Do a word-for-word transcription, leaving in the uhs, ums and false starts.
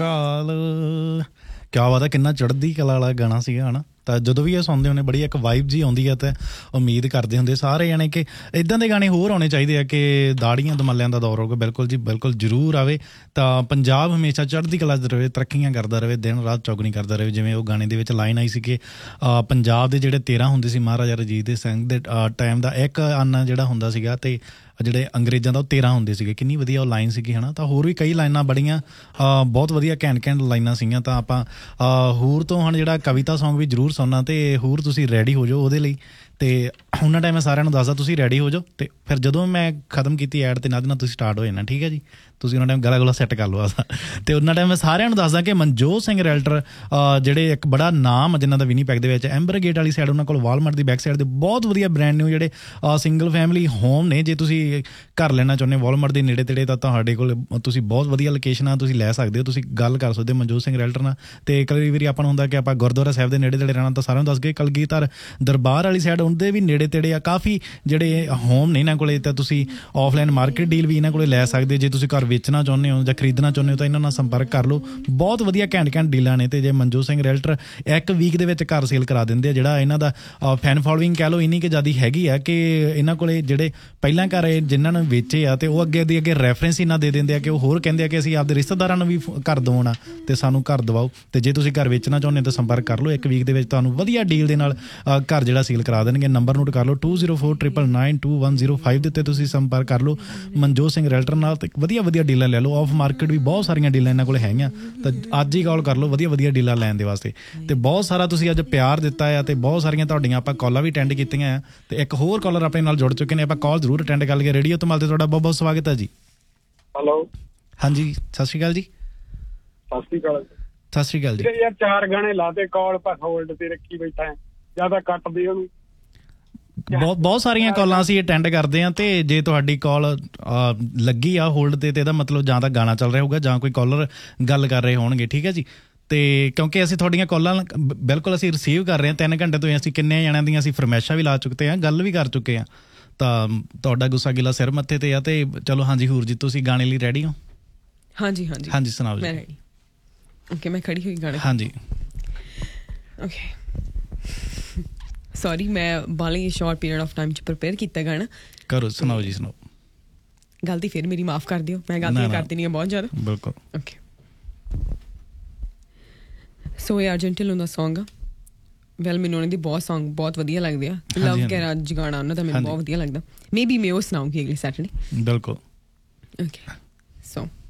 ਅਕਾਲ। ਕਿਆ ਬਾਤ ਹੈ, ਕਿੰਨਾ ਚੜ੍ਹਦੀ ਕਲਾ ਵਾਲਾ ਗਾਣਾ ਸੀਗਾ ਹੈ ਨਾ। ਤਾਂ ਜਦੋਂ ਵੀ ਇਹ ਸੁਣਦੇ ਹੁੰਦੇ ਬੜੀ ਇੱਕ ਵਾਈਬ ਜੀ ਆਉਂਦੀ ਹੈ। ਅਤੇ ਉਮੀਦ ਕਰਦੇ ਹੁੰਦੇ ਸਾਰੇ ਜਾਣੇ ਕਿ ਇੱਦਾਂ ਦੇ ਗਾਣੇ ਹੋਰ ਆਉਣੇ ਚਾਹੀਦੇ ਆ ਕਿ ਦਾੜੀਆਂ ਦਮਾਲਿਆਂ ਦਾ ਦੌਰ ਹੋਊਗਾ। ਬਿਲਕੁਲ ਜੀ ਬਿਲਕੁਲ ਜ਼ਰੂਰ ਆਵੇ। ਤਾਂ ਪੰਜਾਬ ਹਮੇਸ਼ਾ ਚੜ੍ਹਦੀ ਕਲਾ 'ਚ ਰਹੇ, ਤਰੱਕੀਆਂ ਕਰਦਾ ਰਹੇ, ਦਿਨ ਰਾਤ ਚੌਗਣੀ ਕਰਦਾ ਰਹੇ। ਜਿਵੇਂ ਉਹ ਗਾਣੇ ਦੇ ਵਿੱਚ ਲਾਈਨ ਆਈ ਸੀ ਕਿ ਪੰਜਾਬ ਦੇ ਜਿਹੜੇ ਤੇਰ੍ਹਾਂ ਹੁੰਦੇ ਸੀ ਮਹਾਰਾਜਾ ਰਣਜੀਤ ਦੇ ਸਿੰਘ ਦੇ ਟਾਈਮ ਦਾ ਇੱਕ ਅੰਨ ਜਿਹੜਾ ਹੁੰਦਾ ਸੀਗਾ ਅਤੇ ਜਿਹੜੇ ਅੰਗਰੇਜ਼ਾਂ ਦਾ ਉਹ ਤੇਰ੍ਹਾਂ ਹੁੰਦੇ ਸੀਗੇ। ਕਿੰਨੀ ਵਧੀਆ ਉਹ ਲਾਈਨ ਸੀਗੀ ਹੈ ਨਾ। ਤਾਂ ਹੋਰ ਵੀ ਕਈ ਲਾਈਨਾਂ ਬੜੀਆਂ ਬਹੁਤ ਵਧੀਆ ਘੈਂਟ ਘੈਂਟ ਲਾਈਨਾਂ ਸੀਗੀਆਂ। ਤਾਂ ਆਪਾਂ ਹੂਰ ਤੋਂ ਹੁਣ ਜਿਹੜਾ ਕਵਿਤਾ ਸੌਂਗ ਵੀ ਜ਼ਰੂਰ ਸੁਣਨਾ। ਅਤੇ ਹੂਰ ਤੁਸੀਂ ਰੈਡੀ ਹੋ ਜਾਓ ਉਹਦੇ ਲਈ। ਅਤੇ ਉਹਨਾਂ ਟਾਈਮ ਮੈਂ ਸਾਰਿਆਂ ਨੂੰ ਦੱਸਦਾ ਤੁਸੀਂ ਰੈਡੀ ਹੋ ਜਾਓ। ਅਤੇ ਫਿਰ ਜਦੋਂ ਮੈਂ ਖਤਮ ਕੀਤੀ ਐਡ ਅਤੇ ਨਾਲ ਦੀ ਨਾਲ ਤੁਸੀਂ ਸਟਾਰਟ ਹੋ ਜਾਣਾ। ਠੀਕ ਹੈ ਜੀ। ਤੁਸੀਂ ਉਹਨਾਂ ਟਾਈਮ ਗਲਾ ਗੁਲਾ ਸੈੱਟ ਕਰ ਲਓ ਆਦਾ। ਅਤੇ ਉਹਨਾਂ ਟਾਈਮ ਮੈਂ ਸਾਰਿਆਂ ਨੂੰ ਦੱਸਦਾ ਕਿ ਮਨਜੋਤ ਸਿੰਘ ਰੈਲਟਰ ਜਿਹੜੇ ਇੱਕ ਬੜਾ ਨਾਮ ਜਿਨ੍ਹਾਂ ਦਾ ਵਿਨੀਪੈਗ ਦੇ ਵਿੱਚ ਐਂਬਰ ਗੇਟ ਵਾਲੀ ਸਾਈਡ ਉਹਨਾਂ ਕੋਲ ਵਾਲਮਾਰਟ ਦੀ ਬੈਕ ਸਾਈਡ ਦੇ ਬਹੁਤ ਵਧੀਆ ਬ੍ਰੈਂਡ ਨਿਊ ਜਿਹੜੇ ਸਿੰਗਲ ਫੈਮਿਲੀ ਹੋਮ ਨੇ। ਜੇ ਤੁਸੀਂ ਘਰ ਲੈਣਾ ਚਾਹੁੰਦੇ ਵਾਲਮਾਰਟ ਦੇ ਨੇੜੇ ਤੇੜੇ ਤਾਂ ਤੁਹਾਡੇ ਕੋਲ ਤੁਸੀਂ ਬਹੁਤ ਵਧੀਆ ਲੋਕੇਸ਼ਨਾਂ ਤੁਸੀਂ ਲੈ ਸਕਦੇ ਹੋ। ਤੁਸੀਂ ਗੱਲ ਕਰ ਸਕਦੇ ਹੋ ਮਨਜੋਤ ਸਿੰਘ ਰੈਲਟਰ ਨਾਲ। ਅਤੇ ਕਈ ਵਾਰੀ ਆਪਾਂ ਨੂੰ ਹੁੰਦਾ ਕਿ ਆਪਾਂ ਗੁਰਦੁਆਰਾ ਸਾਹਿਬ ਦੇ ਨੇੜੇ ਤੇੜੇ ਰਹਿਣਾ ਤਾਂ ਸਾਰਿਆਂ ਨੂੰ ਦੱਸ ਕੇ ਕਲਗੀਧਰ ਦਰਬਾਰ ਵਾਲੀ ਸਾਈਡ ਉਹਦੇ ਵੀ ਨੇੜੇ ਤੇੜੇ ਆ ਕਾਫੀ ਜਿਹੜੇ ਹੋਮ ਨੇ ਇਹਨਾਂ ਕੋਲੇ। ਤਾਂ ਤੁਸੀਂ ਆਫਲਾਈਨ ਮਾਰਕੀਟ ਡੀਲ ਵੀ ਇਹਨਾਂ ਕੋਲੇ ਲੈ ਸਕਦੇ। ਜੇ ਤੁਸੀਂ ਘਰ ਵੇਚਣਾ ਚਾਹੁੰਦੇ ਹੋ ਜਾਂ ਖਰੀਦਣਾ ਚਾਹੁੰਦੇ ਹੋ ਤਾਂ ਇਹਨਾਂ ਨਾਲ ਸੰਪਰਕ ਕਰ ਲਓ। ਬਹੁਤ ਵਧੀਆ ਘੈਂਟ ਘੈਂਟ ਡੀਲਾਂ ਨੇ। ਅਤੇ ਜੇ ਮਨਜੋਤ ਸਿੰਘ ਰੈਲਟਰ ਇੱਕ ਵੀਕ ਦੇ ਵਿੱਚ ਘਰ ਸੇਲ ਕਰਾ ਦਿੰਦੇ ਆ। ਜਿਹੜਾ ਇਹਨਾਂ ਦਾ ਫੈਨ ਫੋਲੋਇੰਗ ਕਹਿ ਲਓ ਇੰਨੀ ਕਿ ਜ਼ਿਆਦਾ ਹੈਗੀ ਆ ਕਿ ਇਹਨਾਂ ਕੋਲੇ ਜਿਹੜੇ ਪਹਿਲਾਂ ਘਰ ਜਿਨ੍ਹਾਂ ਨੂੰ ਵੇਚੇ ਆ ਅਤੇ ਉਹ ਅੱਗੇ ਦੀ ਅੱਗੇ ਰੈਫਰੈਂਸ ਇਹਨਾਂ ਦੇ ਦਿੰਦੇ ਆ ਕਿ ਉਹ ਹੋਰ ਕਹਿੰਦੇ ਆ ਕਿ ਅਸੀਂ ਆਪਦੇ ਰਿਸ਼ਤੇਦਾਰਾਂ ਨੂੰ ਵੀ ਘਰ ਦਿਵਾਉਣਾ ਅਤੇ ਸਾਨੂੰ ਘਰ ਦਿਵਾਓ। ਅਤੇ ਜੇ ਤੁਸੀਂ ਘਰ ਵੇਚਣਾ ਚਾਹੁੰਦੇ ਹੋ ਤਾਂ ਸੰਪਰਕ ਕਰ ਲਓ। ਇੱਕ ਵੀਕ ਦੇ ਵਿੱਚ ਤੁਹਾਨੂੰ ਵਧੀਆ ਡੀਲ ਦੇ ਨਾਲ ਘਰ ਜਿਹੜਾ ਸੇਲ ਕਰਾ ਦੇਣਗੇ। ਨੰਬਰ ਨੋਟ ਕਰ ਲਓ two zero four triple nine to one zero five ਦੇ ਉੱਤੇ ਤੁਸੀਂ ਸੰਪਰਕ ਕਰ ਲਓ ਮਨਜੋਤ ਸਿੰਘ ਰੈਲਟਰ ਨਾਲ। ਅਤੇ ਵਧੀਆ ਵਧੀਆ ਡੀਲਾਂ ਲੈ ਲਓ। ਆਫ ਮਾਰਕੀਟ ਵੀ ਬਹੁਤ ਸਾਰੀਆਂ ਡੀਲਾਂ ਇਹਨਾਂ ਕੋਲ ਹੈਗੀਆਂ। ਤਾਂ ਅੱਜ ਹੀ ਕਾਲ ਕਰ ਲਓ ਵਧੀਆ ਵਧੀਆ ਡੀਲਾਂ ਲੈਣ ਦੇ ਵਾਸਤੇ। ਅਤੇ ਬਹੁਤ ਸਾਰਾ ਤੁਸੀਂ ਅੱਜ ਪਿਆਰ ਦਿੱਤਾ ਆ ਅਤੇ ਬਹੁਤ ਸਾਰੀਆਂ ਤੁਹਾਡੀਆਂ ਆਪਾਂ ਕਾਲਾਂ ਵੀ ਅਟੈਂਡ ਕੀਤੀਆਂ ਆ। ਅਤੇ ਇੱਕ ਹੋਰ ਕਾਲਰ ਆਪਣੇ ਨਾਲ ਜੁੜ ਚੁੱਕੇ ਨੇ। ਆਪਾਂ ਕਾਲ ਜ਼ਰੂਰ ਅਟੈਂਡ ਕਰ ਲਈਏ। ਰੇਡੀਓ ਧਮਾਲ 'ਤੇ ਤੁਹਾਡਾ ਬਹੁਤ ਬਹੁਤ ਸਵਾਗਤ ਹੈ ਜੀ। ਹੈਲੋ ਹਾਂਜੀ ਸਤਿ ਸ਼੍ਰੀ ਅਕਾਲ ਜੀ। ਸਤਿ ਸ਼੍ਰੀ ਅਕਾਲ। ਸਤਿ ਸ਼੍ਰੀ ਅਕਾਲ ਜੀ। ਯਾਰ ਚਾਰ ਗਾਣੇ ਲਾਤੇ ਕਾਲ ਪਰ ਹੋਲਡ ਤੇ ਰੱਖੀ ਬੈਠਾ ਹੈ ਜਿਆਦਾ ਕੱਟਦੇ ਉਹਨੂੰ। ਬਹੁਤ ਬਹੁਤ ਸਾਰੀਆਂ ਕਾਲਾਂ ਅਸੀਂ ਅਟੈਂਡ ਕਰਦੇ ਹਾਂ। ਅਤੇ ਜੇ ਤੁਹਾਡੀ ਕਾਲ ਲੱਗੀ ਆ ਹੋਲਡ 'ਤੇ ਤਾਂ ਇਹਦਾ ਮਤਲਬ ਜਾਂ ਤਾਂ ਗਾਣਾ ਚੱਲ ਰਿਹਾ ਹੋਊਗਾ ਜਾਂ ਕੋਈ ਕਾਲਰ ਗੱਲ ਕਰ ਰਹੇ ਹੋਣਗੇ। ਠੀਕ ਹੈ ਜੀ। ਅਤੇ ਕਿਉਂਕਿ ਅਸੀਂ ਤੁਹਾਡੀਆਂ ਕਾਲਾਂ ਬਿਲਕੁਲ ਅਸੀਂ ਰਿਸੀਵ ਕਰ ਰਹੇ ਹਾਂ। ਤਿੰਨ ਘੰਟੇ ਤੋਂ ਅਸੀਂ ਕਿੰਨੇ ਜਣਿਆਂ ਦੀਆਂ ਅਸੀਂ ਫਰਮੈਸ਼ਾਂ ਵੀ ਲਾ ਚੁੱਕੇ ਹਾਂ, ਗੱਲ ਵੀ ਕਰ ਚੁੱਕੇ ਹਾਂ। ਤਾਂ ਤੁਹਾਡਾ ਗੁੱਸਾ ਗਿਲਾ ਸਿਰ ਮੱਥੇ 'ਤੇ ਆ। ਅਤੇ ਚਲੋ ਹਾਂਜੀ ਹੂਰ ਜੀ ਤੁਸੀਂ ਗਾਣੇ ਲਈ ਰੈਡੀ ਹੋ? ਹਾਂਜੀ ਹਾਂਜੀ ਹਾਂਜੀ ਸੁਣਾਓ ਜੀ। ਓਕੇ ਮੈਂ ਖੜੀ ਹੋਈ ਗਾਣੇ। ਹਾਂਜੀ ਓਕੇ ਸੌਰੀ ਮੈਂ ਬਾਲੀ ਸ਼ਾਰਟ ਪੀਰੀਅਡ ਆਫ ਟਾਈਮ 'ਚ ਪ੍ਰੀਪੇਅਰ ਕੀਤਾ ਗਾਣਾ। ਕਰੋ ਸੁਣਾਓ ਜੀ ਸੁਣਾਓ। ਗਲਤੀ ਫਿਰ ਮੇਰੀ ਮਾਫ਼ ਕਰ ਦਿਓ। ਮੈਂ ਗਲਤੀਆਂ ਕਰ ਦਿੰਦੀ ਹਾਂ ਬਹੁਤ ਜ਼ਿਆਦਾ। ਬਿਲਕੁਲ ਓਕੇ ਸੋ ਇਹ ਅਰਜਨ ਢਿੱਲੋਂ ਦਾ ਸੌਂਗ ਆ। ਵੈਲ ਮੈਨੂੰ ਉਹਨਾਂ ਦੀ ਬਹੁਤ ਸੌਂਗ ਬਹੁਤ ਵਧੀਆ ਲੱਗਦੇ ਆ। ਲਵ ਕੈਰ ਅੱਜ ਗਾਣਾ ਉਹਨਾਂ ਦਾ ਮੈਨੂੰ ਬਹੁਤ ਵਧੀਆ ਲੱਗਦਾ। ਮੇ ਬੀ ਮੈਂ ਉਹ ਸੁਣਾਉਂਗੀ ਅਗਲੇ ਸੈਟਰਡੇ। ਬਿਲਕੁਲ ਓਕੇ ਸੋ